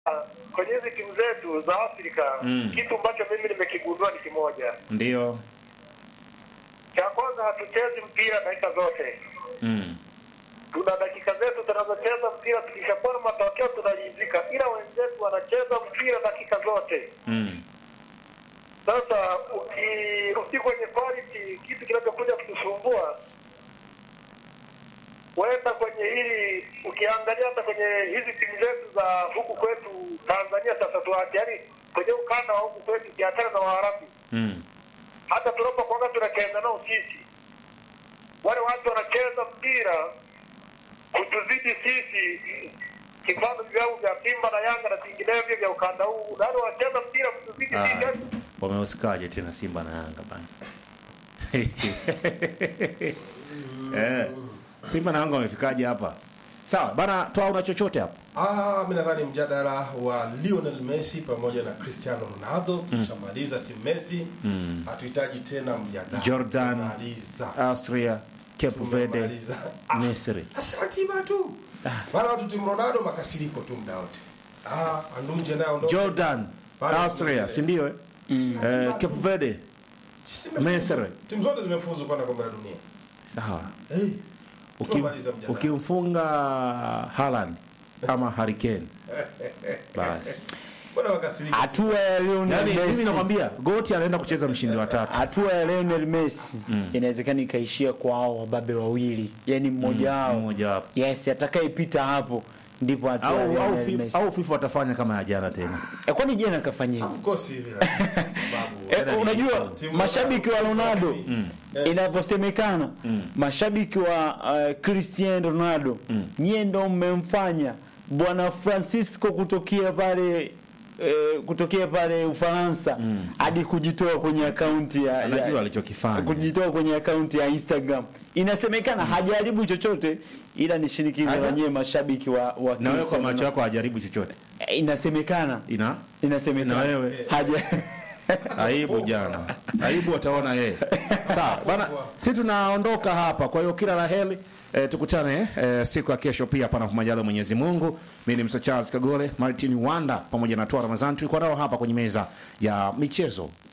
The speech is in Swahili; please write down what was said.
kwenye hizi timu zetu za Afrika, kitu ambacho mimi nimekigundua ni kimoja. Ndio. Cha kwanza, hatuchezi mpira dakika zote. Tuna dakika zetu tunazocheza mpira, tukishakuwa na matokeo tunalizika, ila wenzetu wanacheza mpira dakika zote. Sasa ukirudi kwenye quality, kitu kinachokuja kutusumbua wenda kwenye hili, ukiangalia hata kwenye hizi timu zetu za huku kwetu Tanzania, sasa tuache, yani kwenye ukanda wa huku kwetu kiachana na Waarabu. Hata tunapokuwa tunacheza nao sisi, wale watu wanacheza mpira kutuzidi sisi, kifano vyao vya Simba na Yanga na vinginevyo vya ukanda huu, ndio wanacheza mpira kutuzidi sisi. Wameuskaje tena Simba na Yanga bana? Simba na Yanga wamefikaje hapa? Sawa, bana, toa una chochote hapo? Mimi nadhani mjadala wa Lionel Messi pamoja na Cristiano Ronaldo tushamaliza timu Messi. Hatuhitaji tena mjadala. Jordan, Austria, Cape Verde, Misri. Asante tu. Bana, watu timu Ronaldo makasiriko tu muda wote. Andunje nayo ndo. Jordan, Austria, si ndio? Cape Verde, Misri. Timu zote zimefuzu kwenda kombe la dunia. Sawa. Ukimfunga Haaland ama Harry Kane basi bwana wakasirika. Hatua ya Lionel Messi, mimi nakwambia Goti anaenda kucheza mshindi wa 3. hatua ya Lionel Messi inawezekana ikaishia kwa hao wababe wawili, yani mmoja wao. Yes, atakayepita hapo ndipo hatua au FIFA watafanya kama ya jana tena. Kwani jana kafanyia? Of course hivi sababu unajua mashabiki wa Ronaldo inaposemekana mashabiki wa Cristiano Ronaldo nyie ndio mmemfanya bwana Francisco kutokea pale Ufaransa hadi kujitoa kwenye akaunti ya anajua alichokifanya, kujitoa kwenye akaunti ya Instagram. Inasemekana hajaribu chochote, ila ni shinikizo la nyie mashabiki wa na wewe kwa macho yako hajaribu chochote. Inasemekana na wewe aibu jana. Aibu wataona yeye. Sawa bana, sisi tunaondoka hapa. Kwa hiyo kila la heri, tukutane siku ya kesho pia pana kumjaliwa Mwenyezi Mungu. Mimi ni Mr. Charles Kagole, Martin Wanda pamoja na Toa Ramazan, tulikuwa nao hapa kwenye meza ya michezo.